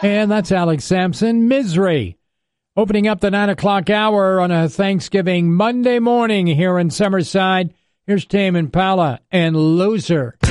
And that's Alex Sampson, Misery. Opening up the 9 o'clock hour on a Thanksgiving Monday morning here in Summerside. Here's Tame Impala and Loser.